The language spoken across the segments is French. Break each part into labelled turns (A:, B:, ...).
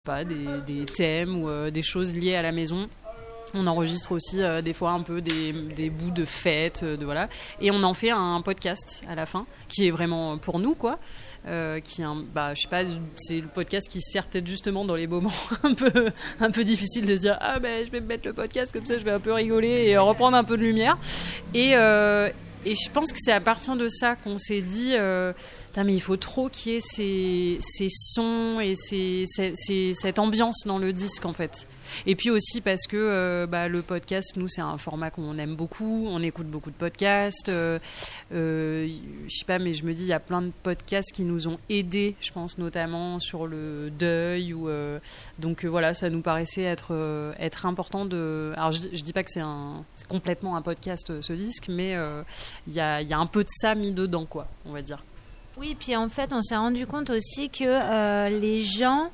A: pas des thèmes ou des choses liées à la maison. On enregistre aussi des fois un peu des bouts de fêtes, voilà. Et on en fait un podcast à la fin, qui est vraiment pour nous, quoi. Qui est je sais pas, c'est le podcast qui sert peut-être justement dans les moments un peu difficiles de se dire je vais me mettre le podcast comme ça, je vais un peu rigoler et reprendre un peu de lumière. Et je pense que c'est à partir de ça qu'on s'est dit mais il faut trop qu'il y ait ces sons et cette ambiance dans le disque en fait. Et puis aussi parce que le podcast, nous, c'est un format qu'on aime beaucoup. On écoute beaucoup de podcasts. Je sais pas, mais je me dis, il y a plein de podcasts qui nous ont aidés, je pense, notamment sur le deuil. Donc voilà, ça nous paraissait être important de... Alors, je dis pas que c'est complètement un podcast, ce disque, mais il y a un peu de ça mis dedans, quoi, on va dire.
B: Oui, puis en fait, on s'est rendu compte aussi que les gens...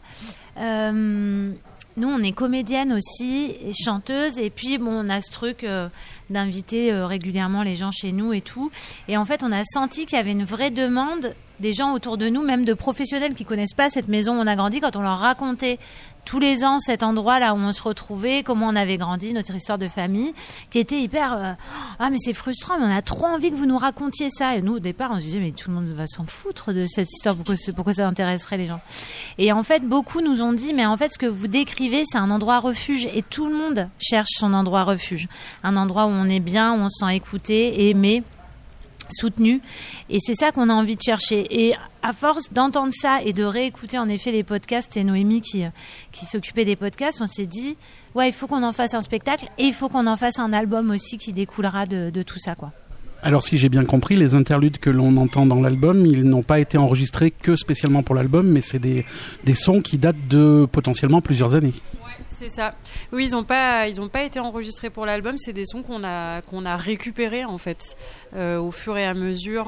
B: Nous, on est comédienne aussi, et chanteuse, et puis on a ce truc d'inviter régulièrement les gens chez nous et tout. Et en fait, on a senti qu'il y avait une vraie demande des gens autour de nous, même de professionnels qui connaissent pas cette maison où on a grandi, quand on leur racontait tous les ans cet endroit là où on se retrouvait, comment on avait grandi, notre histoire de famille, qui était hyper mais c'est frustrant, mais on a trop envie que vous nous racontiez ça. Et nous, au départ, on se disait mais tout le monde va s'en foutre de cette histoire, pourquoi ça intéresserait les gens. Et en fait, beaucoup nous ont dit mais en fait, ce que vous décrivez, c'est un endroit refuge, et tout le monde cherche son endroit refuge, un endroit où on est bien, où on se sent écouté, aimé, soutenu, et c'est ça qu'on a envie de chercher. Et à force d'entendre ça et de réécouter en effet les podcasts, et Noémie qui s'occupait des podcasts, on s'est dit il faut qu'on en fasse un spectacle, et il faut qu'on en fasse un album aussi qui découlera de tout ça, quoi.
C: Alors si j'ai bien compris, les interludes que l'on entend dans l'album, ils n'ont pas été enregistrés que spécialement pour l'album, mais c'est des sons qui datent de potentiellement plusieurs années.
A: C'est ça. Oui, ils ont pas été enregistrés pour l'album. C'est des sons qu'on a récupérés en fait au fur et à mesure.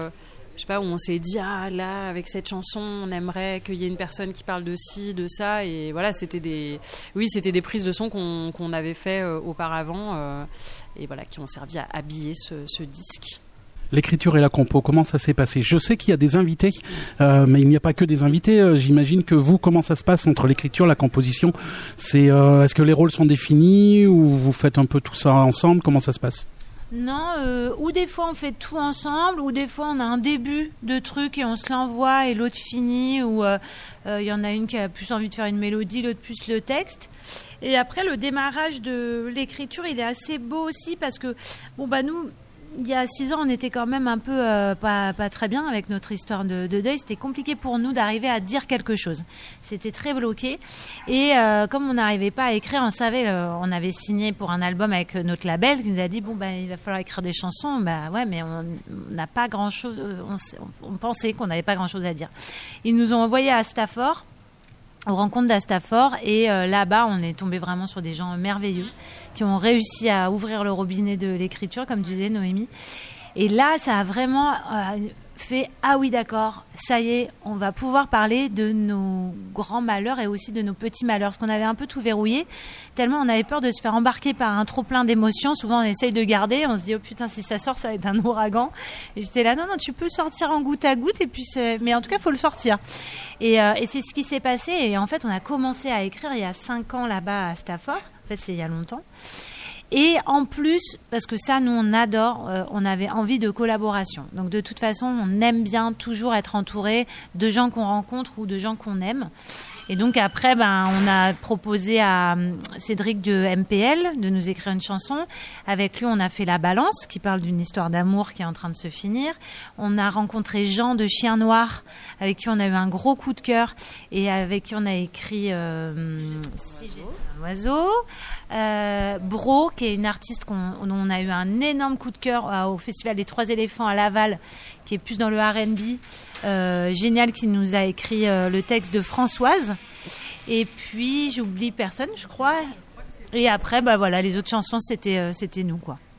A: Je sais pas, où on s'est dit là avec cette chanson, on aimerait qu'il y ait une personne qui parle de ci, de ça, et voilà, c'était des prises de son qu'on avait fait auparavant et voilà, qui ont servi à habiller ce disque.
C: L'écriture et la compo, comment ça s'est passé ? Je sais qu'il y a des invités, mais il n'y a pas que des invités. J'imagine que vous, comment ça se passe entre l'écriture et la composition ? Est-ce que les rôles sont définis ou vous faites un peu tout ça ensemble ? Comment ça se passe ?
B: Non, ou des fois on fait tout ensemble, ou des fois on a un début de truc et on se l'envoie et l'autre finit, ou y en a une qui a plus envie de faire une mélodie, l'autre plus le texte. Et après, le démarrage de l'écriture, il est assez beau aussi parce que, nous... Il y a 6 ans, on était quand même un peu pas très bien avec notre histoire de deuil. C'était compliqué pour nous d'arriver à dire quelque chose. C'était très bloqué. Et comme on n'arrivait pas à écrire, on savait, on avait signé pour un album avec notre label qui nous a dit il va falloir écrire des chansons. Mais on n'a pas grand-chose. On pensait qu'on n'avait pas grand-chose à dire. Ils nous ont envoyé à Stafford, aux rencontres d'Astafor, et là-bas, on est tombé vraiment sur des gens merveilleux qui ont réussi à ouvrir le robinet de l'écriture, comme disait Noémie. Et là, ça a vraiment fait oui, d'accord, ça y est, on va pouvoir parler de nos grands malheurs et aussi de nos petits malheurs, parce qu'on avait un peu tout verrouillé, tellement on avait peur de se faire embarquer par un trop plein d'émotions. Souvent, on essaye de garder, on se dit, oh putain, si ça sort, ça va être un ouragan. Et j'étais là, non, tu peux sortir en goutte à goutte, et puis mais en tout cas, il faut le sortir. Et c'est ce qui s'est passé, et en fait, on a commencé à écrire il y a 5 ans là-bas à Stafford. En fait, c'est il y a longtemps. Et en plus, parce que ça, nous, on adore, on avait envie de collaboration. Donc, de toute façon, on aime bien toujours être entouré de gens qu'on rencontre ou de gens qu'on aime. Et donc, après, on a proposé à Cédric de MPL de nous écrire une chanson. Avec lui, on a fait La Balance, qui parle d'une histoire d'amour qui est en train de se finir. On a rencontré Jean de Chien Noir, avec qui on a eu un gros coup de cœur et avec qui on a écrit un oiseau. Bro, qui est une artiste dont on a eu un énorme coup de cœur au Festival des Trois Éléphants à Laval, qui est plus dans le R&B, génial, qui nous a écrit le texte de Françoise. Et puis j'oublie personne, je crois. Et après, les autres chansons, c'était nous, quoi.